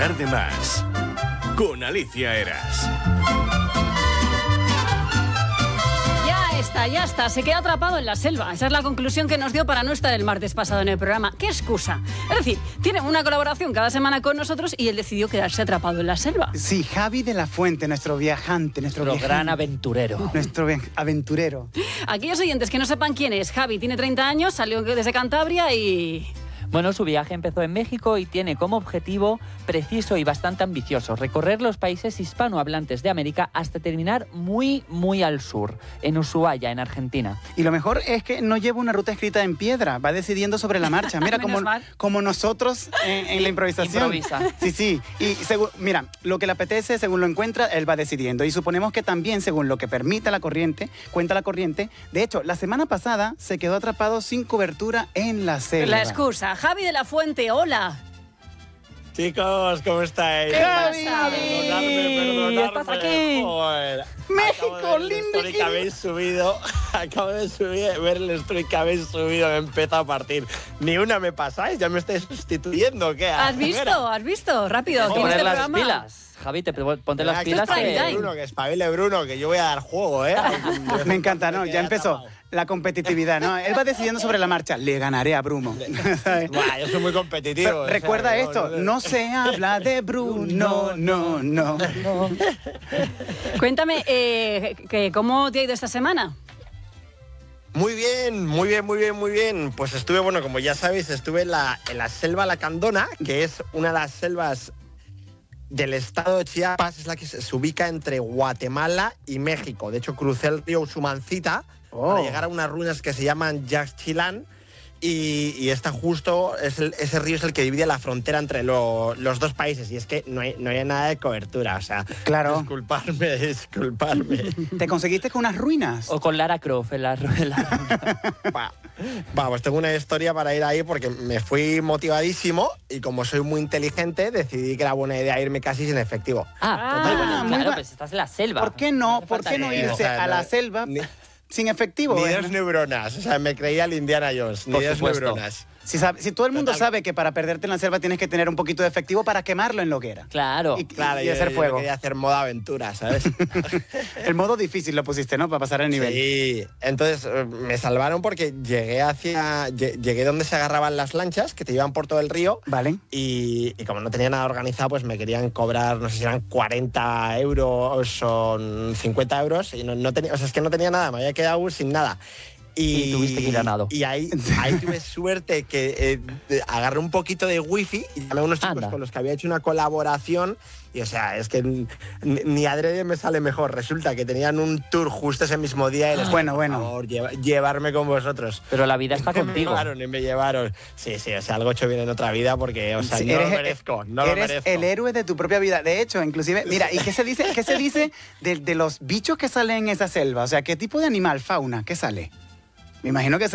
tarde más con Alicia Eras. Ya está, se queda atrapado en la selva. Esa es la conclusión que nos dio para no estar el martes pasado en el programa. ¿Qué excusa? Es decir, tiene una colaboración cada semana con nosotros y él decidió quedarse atrapado en la selva. Sí, Javi de la Fuente, nuestro viajante, nuestro gran aventurero. Nuestro aventurero. Aquellos oyentes que no sepan quién es, Javi tiene 30 años, salió desde Cantabria y... Bueno, su viaje empezó en México y tiene como objetivo preciso y bastante ambicioso recorrer los países hispanohablantes de América hasta terminar muy, muy al sur, en Ushuaia, en Argentina. Y lo mejor es que no lleva una ruta escrita en piedra, va decidiendo sobre la marcha. Mira, como nosotros en la improvisación. Improvisa. Sí. Y mira, lo que le apetece, según lo encuentra, él va decidiendo. Y suponemos que también, según lo que permita la corriente, cuenta la corriente. De hecho, la semana pasada se quedó atrapado sin cobertura en la selva. La excusa. Javi de la Fuente, hola. Chicos, ¿cómo estáis? ¿Qué pasa? Perdonadme. ¿Estás aquí? Joder. México, lindo. Que habéis subido. Acabo de ver el story que habéis subido. Me he empezado a partir. Ni una me pasáis, ya me estáis sustituyendo. ¿Qué? ¿Has visto? Rápido. Tienes ¿Tienes que poner las programa? pilas. Javi, ponte las Que pilas. espabile Bruno, que yo voy a dar juego, ¿eh? Me encanta, ¿no? Ya empezó la competitividad, ¿no? Él va decidiendo sobre la marcha. Le ganaré a Bruno. Buah, yo soy muy competitivo. Pero recuerda esto, no se habla de Bruno, no. Cuéntame, ¿cómo te ha ido esta semana? Muy bien. Pues estuve, bueno, como ya sabéis, estuve en la selva Lacandona, que es una de las selvas del estado de Chiapas, es la que se ubica entre Guatemala y México. De hecho, crucé el río Usumancita para llegar a unas ruinas que se llaman Yaxchilán y está justo, ese río es el que divide la frontera entre los dos países y es que no hay nada de cobertura, o sea, claro. Disculparme. ¿Te conseguiste con unas ruinas? O con Lara Croft en la Vamos, tengo una historia para ir ahí porque me fui motivadísimo y como soy muy inteligente decidí que era buena idea irme casi sin efectivo. Claro, pues estás en la selva. ¿Por qué no irse a la selva sin efectivo? Ni dos neuronas, o sea, me creía el Indiana Jones, ni dos neuronas. Si todo el mundo sabe que para perderte en la selva tienes que tener un poquito de efectivo para quemarlo en lo que era. Claro. Y hacer fuego. Yo quería hacer modo aventura, ¿sabes? El modo difícil lo pusiste, ¿no? Para pasar el nivel. Sí, entonces me salvaron porque llegué donde se agarraban las lanchas que te llevan por todo el río. Vale. Y como no tenía nada organizado, pues me querían cobrar, no sé si eran 40 euros o 50 euros. Y no tenía, o sea, es que no tenía nada, me había quedado sin nada. Y tuviste que ir a nado. Y ahí tuve suerte que agarré un poquito de wifi y llamé a unos chicos con los que había hecho una colaboración. Y o sea, es que ni adrede me sale mejor. Resulta que tenían un tour justo ese mismo día y les bueno. Por favor, llevarme con vosotros. Pero la vida está contigo. Me llevaron. Sí, o sea, algo hecho bien en otra vida porque, o sea, no lo merezco. Eres el héroe de tu propia vida. De hecho, inclusive, mira, ¿y qué se dice de los bichos que salen en esa selva? O sea, ¿qué tipo de animal, fauna, qué sale? Me imagino que